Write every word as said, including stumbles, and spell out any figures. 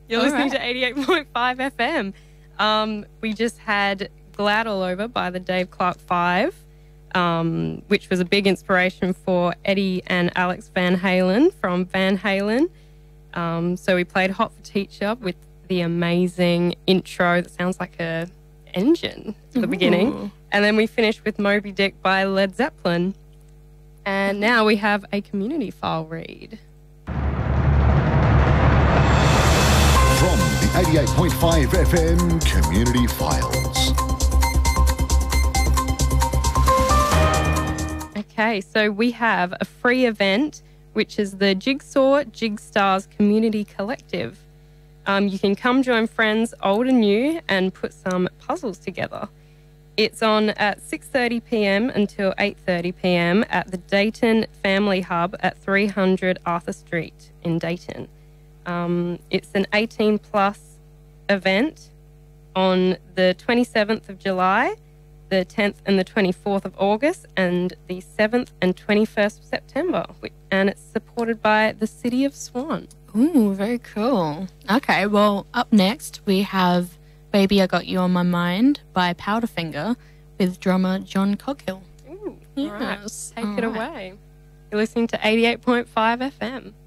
You're All listening right. to eighty-eight point five F M. Um, we just had Glad All Over by the Dave Clark Five, um, which was a big inspiration for Eddie and Alex Van Halen from Van Halen. Um, so we played Hot for Teacher with the amazing intro that sounds like a engine at the Ooh. beginning. And then we finished with Moby Dick by Led Zeppelin. And now we have a community file read. From the eighty-eight point five F M Community Files. Okay, so we have a free event, which is the Jigsaw Jigstars Community Collective. Um, you can come join friends, old and new, and put some puzzles together. It's on at six thirty p m until eight thirty p m at the Dayton Family Hub at three hundred Arthur Street in Dayton. Um, it's an eighteen plus event on the twenty-seventh of July, the tenth and the twenty-fourth of August, and the seventh and twenty-first of September. And it's supported by the City of Swan. Ooh, very cool. Okay, well, up next we have Baby I Got You On My Mind by Powderfinger with drummer John Coghill. Ooh, Yes. all right. Take All it right. away. You're listening to eighty-eight point five F M.